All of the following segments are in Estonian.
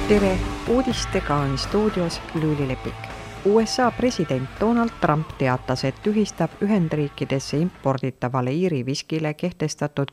Tere! Uudistega on stuudios Lüüli Lepik. USA president Donald Trump teatas, et tühistab Ühendriikidesse imporditavale Iiri viskile kehtestatud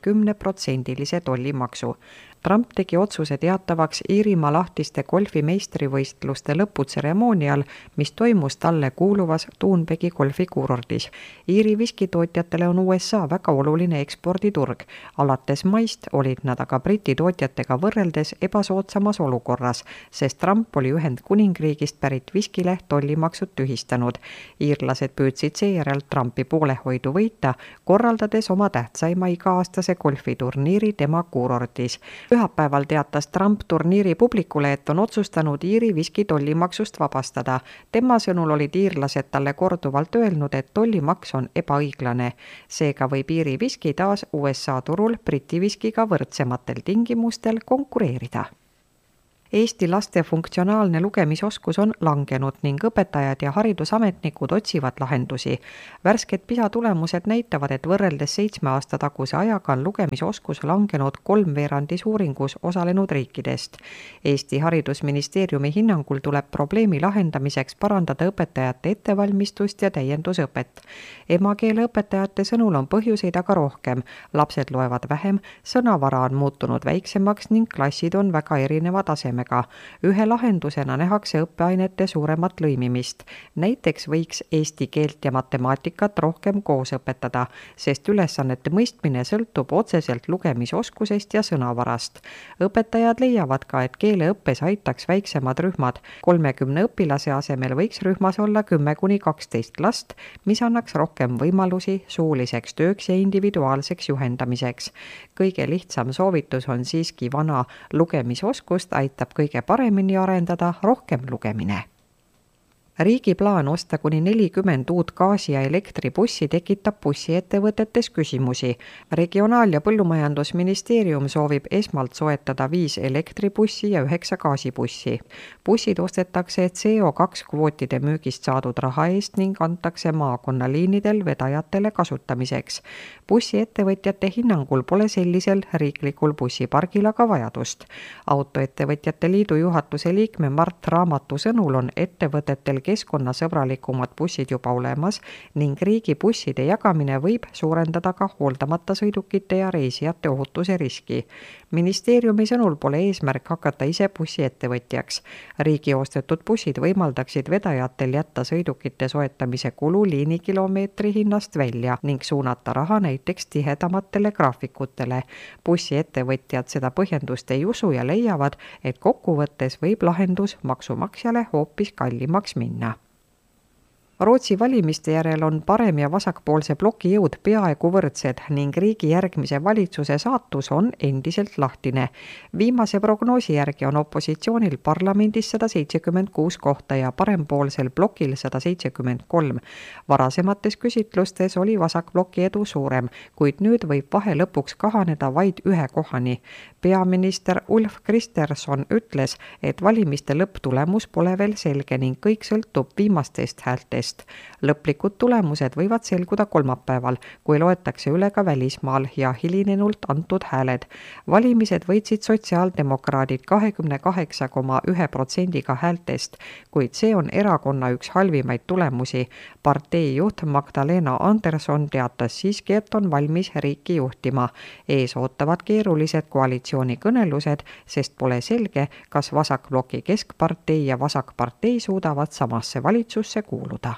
10% tollimaksu. Trump tegi otsuse teatavaks Iirimaa lahtiste golfi meistrivõistluste lõputseremoonial, mis toimus talle kuuluvas Thornbegi golfikuurordis. Iiri viskitootjatele on USA väga oluline eksporditurg. Alates maist olid nad aga Briti tootjatega võrreldes ebasoodsamas olukorras, sest Trump oli Ühendkuningriigist pärit viskile tollimaksud tühistanud. Iirlased püüdsid seejärel Trumpi poolehoidu võita, korraldades oma tähtsaima iga-aastase golfiturniiri tema kuurordis. Pühapäeval teatas Trump turniiri publikule, et on otsustanud Iiri viski tollimaksust vabastada. Tema sõnul olid iirlased talle korduvalt öelnud, et tollimaks on ebaõiglane. Seega võib Iiri viski taas USA turul Briti viskiga võrdsematel tingimustel konkureerida. Eesti laste funktsionaalne lugemisoskus on langenud ning õpetajad ja haridusametnikud otsivad lahendusi. Värsked PISA tulemused näitavad, et võrreldes 7 aasta taguse ajaga on lugemisoskus langenud 3/4 uuringus osalenud riikidest. Eesti haridusministeeriumi hinnangul tuleb probleemi lahendamiseks parandada õpetajate ettevalmistust ja täiendusõpet. Emakeeleõpetajate sõnul on põhjuseid aga rohkem. Lapsed loevad vähem, sõnavara on muutunud väiksemaks ning klassid on väga erineva tasemega. Ühe lahendusena nähakse õppeainete suuremat lõimimist. Näiteks võiks eesti keelt ja matemaatikat rohkem koos õpetada, sest ülesannete mõistmine sõltub otseselt lugemisoskusest ja sõnavarast. Õpetajad leiavad ka, et keeleõppes aitaks väiksemad rühmad. 30 õpilase asemel võiks rühmas olla 10–12 last, mis annaks rohkem võimalusi suuliseks tööks ja individuaalseks juhendamiseks. Kõige lihtsam soovitus on siiski vana lugemisoskust aitab kõige paremini arendada rohkem lugemine. Riigi plaan osta kuni 40 uut gaasi- ja elektribussi tekitab bussiettevõtetes küsimusi. Regionaal- ja Põllumajandusministeerium soovib esmalt soetada 5 elektribussi ja 9 gaasibussi. Bussid ostetakse CO2 kvootide müügist saadud raha eest ning antakse maakonnaliinidel vedajatele kasutamiseks. Bussiettevõtjate hinnangul pole sellisel riiklikul bussipargil aga vajadust. Autoettevõtjate liidu juhatuse liikme Mart Raamatu sõnul on ettevõtetel keskkonnasõbralikumad bussid juba olemas ning riigi busside jagamine võib suurendada ka hooldamata sõidukite ja reisijate ohutuse riski. Ministeeriumi sõnul pole eesmärk hakata ise bussiettevõtjaks. Riigi ostetud bussid võimaldaksid vedajatel jätta sõidukite soetamise kulu liinikilomeetri hinnast välja ning suunata raha näiteks tihedamatele graafikutele. Bussiettevõtjad seda põhjendust ei usu ja leiavad, et kokkuvõttes võib lahendus maksumaksjale hoopis kallimaks minna. Rootsi valimiste järel on parem- ja vasakpoolse bloki jõud peaaegu võrdsed ning riigi järgmise valitsuse saatus on endiselt lahtine. Viimase prognoosi järgi on opositsioonil parlamendis 176 kohta ja parempoolsel blokil 173. Varasemates küsitlustes oli vasakbloki edu suurem, kuid nüüd võib vahe lõpuks kahaneda vaid 1 kohani. Peaminister Ulf Kristersson ütles, et valimiste lõpptulemus pole veel selge ning kõik sõltub viimastest häältest. Lõplikud tulemused võivad selguda kolmapäeval, kui loetakse üle ka välismaal ja hilinenult antud hääled. Valimised võitsid sotsiaaldemokraadid 28,1% häältest, kuid see on erakonna üks halvimaid tulemusi. Partei juht Magdalena Andersson teatas siiski, et on valmis riiki juhtima. Ees ootavad keerulised koalitsioonikõnelused, sest pole selge, kas vasakbloki keskpartei ja vasakpartei suudavad samasse valitsusse kuuluda.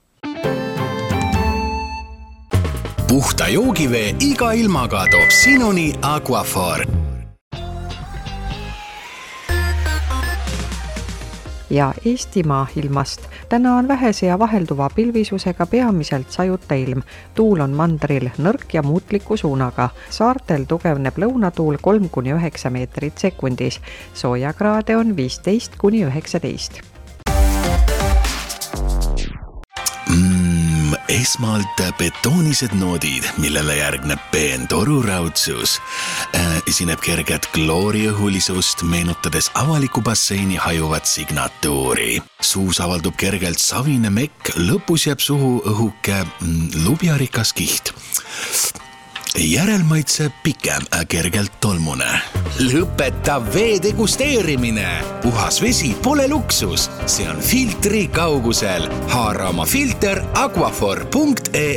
Puhta joogivee iga ilmaga toob sinuni Aquaphor. Ja Eestimaa ilmast. Täna on vähese ja vahelduva pilvisusega peamiselt sajuta ilm. Tuul on mandril nõrk ja muutliku suunaga. Saartel tugevneb lõunatuul 3–9 meetrit sekundis. Soojakraade on 15–19. Esmalt betoonised noodid, millele järgneb peen toruraudsus. Esineb kerget klooriõhulisust, meenutades avaliku basseini hajuvat signatuuri. Suus avaldub kergelt savine mekk, lõpus jääb suhu õhuke lubjarikas kiht. järelmaitse pikem, kergelt tolmune. Lõpeta vee degusteerimine. Puhas vesi pole luksus, see on filtri kaugusel. Haara oma filter aquafor.ee